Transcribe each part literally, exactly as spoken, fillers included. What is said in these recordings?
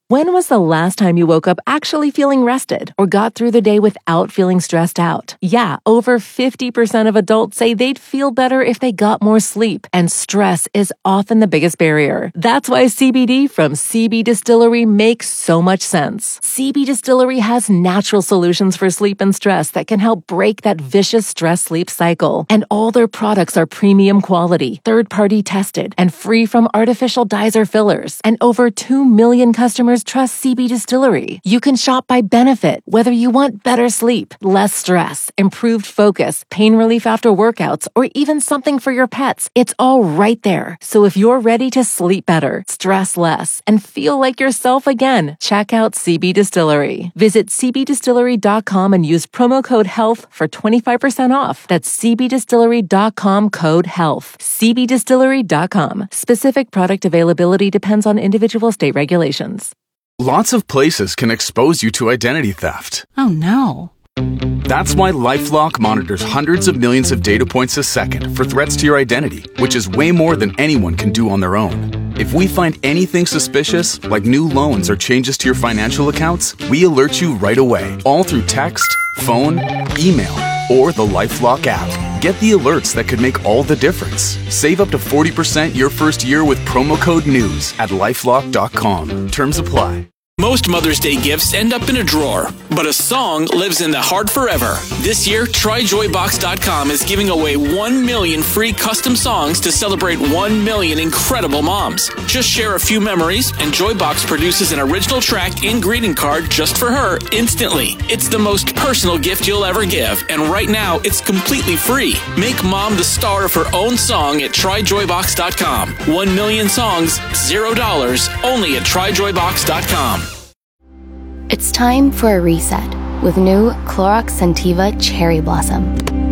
When was the last time you woke up actually feeling rested or got through the day without feeling stressed out? Yeah, over fifty percent of adults say they'd feel better if they got more sleep, and stress is often the biggest barrier. That's why C B D from C B Distillery makes so much sense. C B Distillery has natural solutions for sleep and stress that can help break that vicious stress-sleep cycle. And all their products are premium quality, third-party tested, and free from artificial dyes or fillers. And over two million customers trust C B Distillery. You can shop by benefit, whether you want better sleep, less stress, improved focus, pain relief after workouts, or even something for your pets. It's all right there. So if you're ready to sleep better, stress less, and feel like yourself again, check out C B Distillery. Visit c b distillery dot com and use promo code HEALTH for twenty-five percent off. That's c b distillery dot com code HEALTH. c b distillery dot com. Specific product availability depends on individual state regulations. Lots of places can expose you to identity theft. Oh no. That's why LifeLock monitors hundreds of millions of data points a second for threats to your identity, which is way more than anyone can do on their own. If we find anything suspicious, like new loans or changes to your financial accounts, we alert you right away, all through text, phone, email, or the LifeLock app. Get the alerts that could make all the difference. Save up to forty percent your first year with promo code NEWS at lifelock dot com. Terms apply. Most Mother's Day gifts end up in a drawer, but a song lives in the heart forever. This year, try joy box dot com is giving away one million free custom songs to celebrate one million incredible moms. Just share a few memories, and Joybox produces an original track and greeting card just for her instantly. It's the most personal gift you'll ever give, and right now, it's completely free. Make mom the star of her own song at try joy box dot com. One million songs, zero dollars, only at try joy box dot com. It's time for a reset with new Clorox Scentiva Cherry Blossom.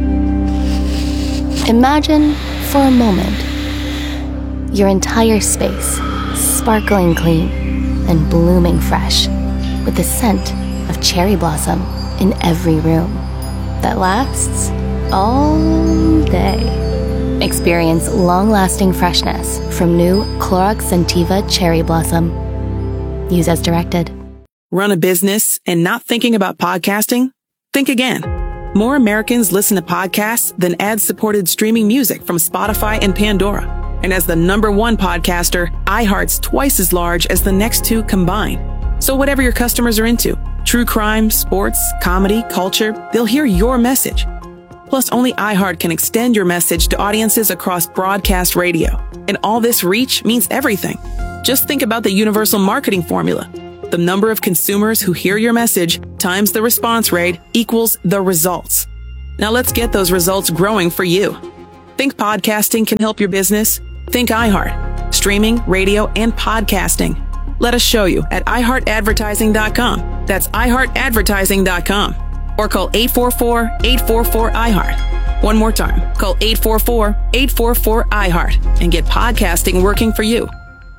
Imagine, for a moment, your entire space sparkling clean and blooming fresh with the scent of cherry blossom in every room that lasts all day. Experience long-lasting freshness from new Clorox Scentiva Cherry Blossom. Use as directed. Run a business and not thinking about podcasting? Think again. More Americans listen to podcasts than ad-supported streaming music from Spotify and Pandora. And as the number one podcaster, iHeart's twice as large as the next two combined. So whatever your customers are into, true crime, sports, comedy, culture, they'll hear your message. Plus, only iHeart can extend your message to audiences across broadcast radio. And all this reach means everything. Just think about the universal marketing formula. The number of consumers who hear your message times the response rate equals the results. Now let's get those results growing for you. Think podcasting can help your business? Think iHeart. Streaming, radio, and podcasting. Let us show you at i heart advertising dot com. That's i heart advertising dot com. Or call eight four four, eight four four, I heart. One more time. Call eight four four, eight four four, I heart and get podcasting working for you.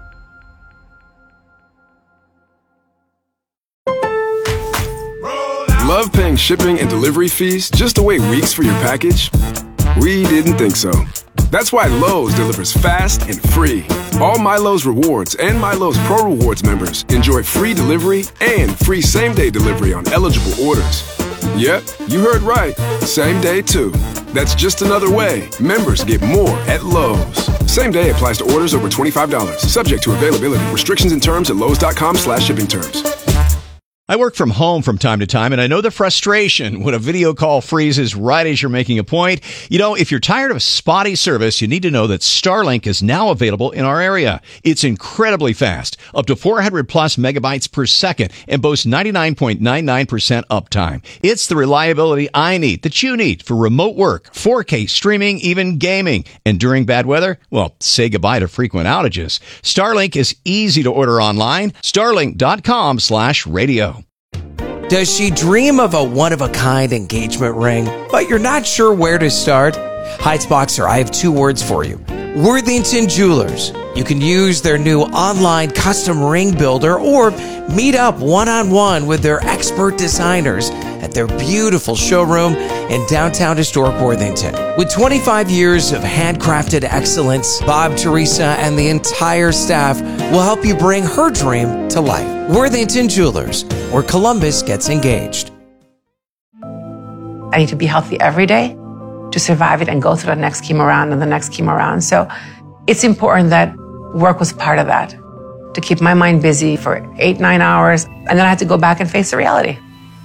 Love paying shipping and delivery fees just to wait weeks for your package? We didn't think so. That's why Lowe's delivers fast and free. All MyLowe's Rewards and MyLowe's Pro Rewards members enjoy free delivery and free same-day delivery on eligible orders. Yep, you heard right. Same day, too. That's just another way members get more at Lowe's. Same day applies to orders over twenty-five dollars. Subject to availability. Restrictions and terms at lowes dot com slash shipping terms. I work from home from time to time, and I know the frustration when a video call freezes right as you're making a point. You know, if you're tired of spotty service, you need to know that Starlink is now available in our area. It's incredibly fast, up to four hundred plus megabytes per second, and boasts ninety-nine point nine nine percent uptime. It's the reliability I need, that you need, for remote work, four K streaming, even gaming. And during bad weather, well, say goodbye to frequent outages. Starlink is easy to order online. starlink dot com slash radio. Does she dream of a one-of-a-kind engagement ring, but you're not sure where to start? Heights Boxer, I have two words for you. Worthington Jewelers. You can use their new online custom ring builder or meet up one-on-one with their expert designers at their beautiful showroom in downtown historic Worthington. With twenty-five years of handcrafted excellence, Bob, Teresa, and the entire staff will help you bring her dream to life. Worthington Jewelers, where Columbus gets engaged. I need to be healthy every day to survive it and go through the next chemo round and the next chemo round. So it's important that work was part of that, to keep my mind busy for eight, nine hours. And then I had to go back and face the reality.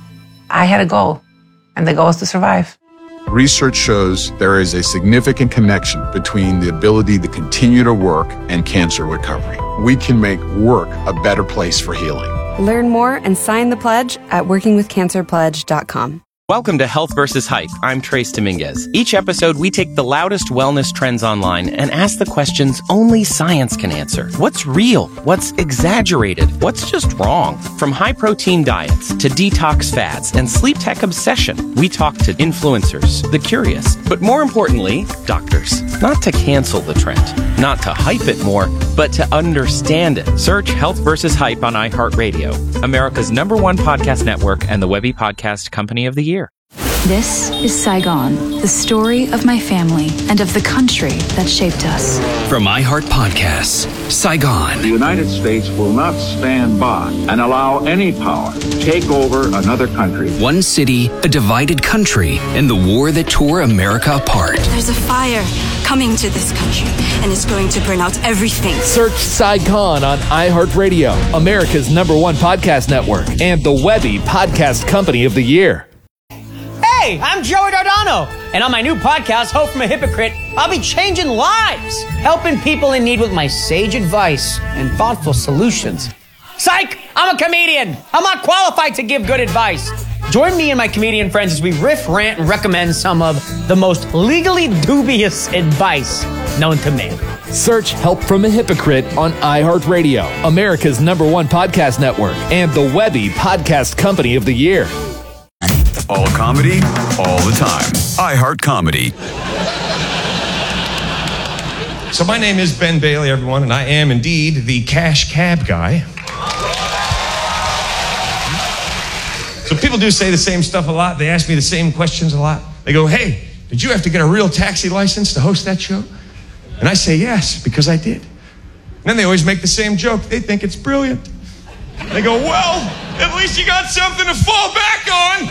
I had a goal, and the goal was to survive. Research shows there is a significant connection between the ability to continue to work and cancer recovery. We can make work a better place for healing. Learn more and sign the pledge at working with cancer pledge dot com. Welcome to Health versus Hype. I'm Trace Dominguez. Each episode, we take the loudest wellness trends online and ask the questions only science can answer. What's real? What's exaggerated? What's just wrong? From high-protein diets to detox fads and sleep tech obsession, we talk to influencers, the curious, but more importantly, doctors. Not to cancel the trend, not to hype it more, but to understand it. Search Health versus Hype on iHeartRadio, America's number one podcast network and the Webby Podcast Company of the Year. This is Saigon, the story of my family and of the country that shaped us. From iHeart Podcasts, Saigon. The United States will not stand by and allow any power to take over another country. One city, a divided country, and the war that tore America apart. There's a fire coming to this country, and it's going to burn out everything. Search Saigon on iHeartRadio, America's number one podcast network, and the Webby Podcast Company of the Year. Hey, I'm Joey Dardano, and on my new podcast, Hope from a Hypocrite, I'll be changing lives, helping people in need with my sage advice and thoughtful solutions. Psych! I'm a comedian. I'm not qualified to give good advice. Join me and my comedian friends as we riff, rant, and recommend some of the most legally dubious advice known to man. Search Help from a Hypocrite on iHeartRadio, America's number one podcast network, and the Webby Podcast Company of the Year. All comedy, all the time. iHeart Comedy. So my name is Ben Bailey, everyone, and I am indeed the cash cab guy. So people do say the same stuff a lot. They ask me the same questions a lot. They go, hey, did you have to get a real taxi license to host that show? And I say yes, because I did. And then they always make the same joke. They think it's brilliant. They go, well, at least you got something to fall back on.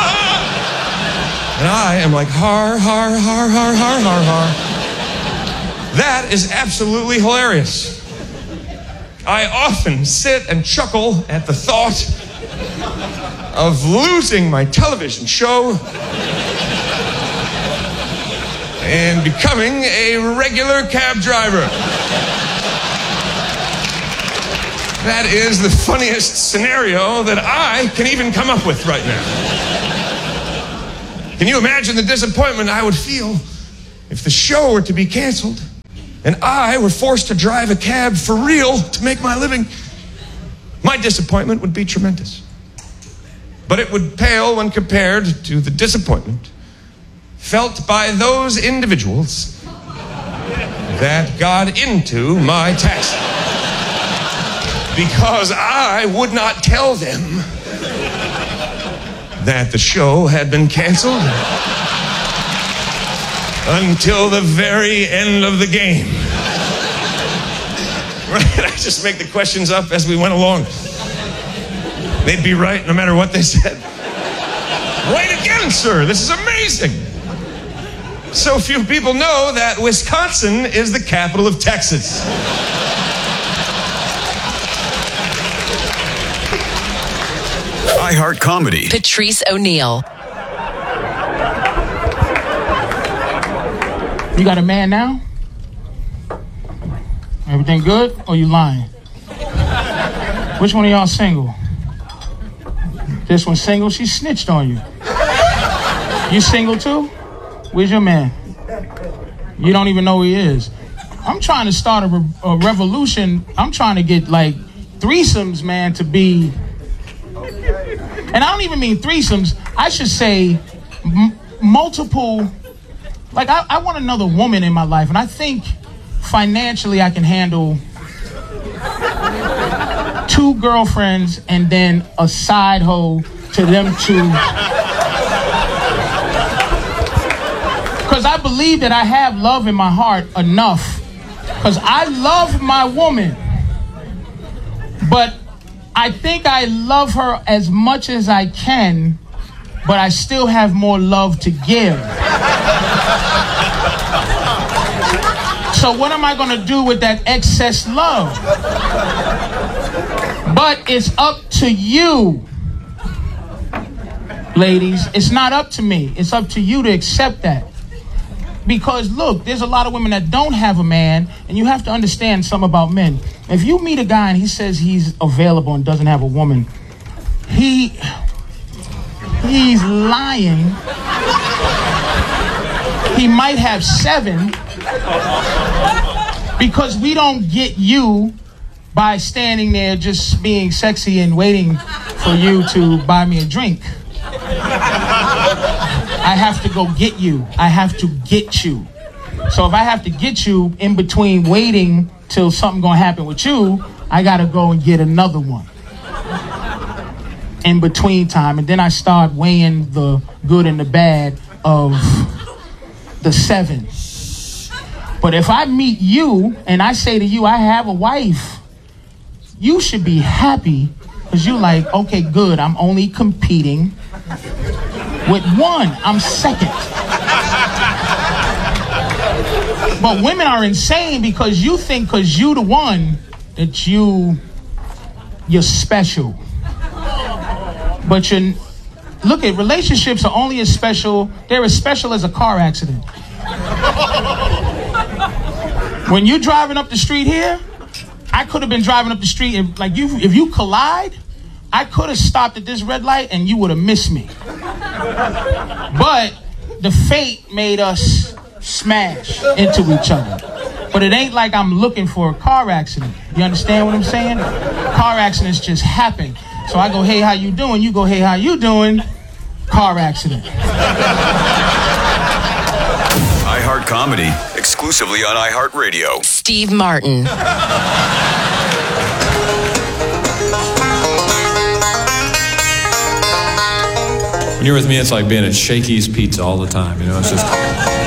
And I am like, har, har, har, har, har, har, har. That is absolutely hilarious. I often sit and chuckle at the thought of losing my television show and becoming a regular cab driver. That is the funniest scenario that I can even come up with right now. Can you imagine the disappointment I would feel if the show were to be canceled and I were forced to drive a cab for real to make my living? My disappointment would be tremendous. But it would pale when compared to the disappointment felt by those individuals that got into my taxi. Because I would not tell them that the show had been canceled until the very end of the game. Right? I just make the questions up as we went along. They'd be right no matter what they said. Right again, sir. This is amazing. So few people know that Wisconsin is the capital of Texas. iHeart Comedy. Patrice O'Neal. You got a man now? Everything good, or you lying? Which one of y'all single? This one's single, she snitched on you. You single too? Where's your man? You don't even know who he is. I'm trying to start a, re- a revolution. I'm trying to get like threesomes, man, to be... And I don't even mean threesomes. I should say m- multiple... Like, I, I want another woman in my life. And I think financially I can handle two girlfriends and then a side hoe to them two Because I believe that I have love in my heart enough. Because I love my woman. But I think I love her as much as I can, but I still have more love to give. So what am I going to do with that excess love? But it's up to you, ladies. It's not up to me. It's up to you to accept that. Because look, there's a lot of women that don't have a man, and you have to understand something about men. If you meet a guy and he says he's available and doesn't have a woman, he he's lying. He might have seven, because we don't get you by standing there just being sexy and waiting for you to buy me a drink. I have to go get you. I have to get you. So if I have to get you in between waiting till something gonna happen with you, I gotta go and get another one in between time. And then I start weighing the good and the bad of the seven. But if I meet you and I say to you, I have a wife, you should be happy, because you're like, okay, good, I'm only competing with one. I'm second. But women are insane, because you think because you the one that you, you're special. But you're, look at, relationships are only as special, they're as special as a car accident. When you're driving up the street here, I could have been driving up the street and like you, if you collide, I could have stopped at this red light and you would have missed me. But the fate made us smash into each other. But it ain't like I'm looking for a car accident. You understand what I'm saying? Car accidents just happen. So I go, hey, how you doing? You go, hey, how you doing? Car accident. iHeart Comedy, exclusively on iHeartRadio. Steve Martin. When you're with me, it's like being at Shakey's Pizza all the time. You know, it's just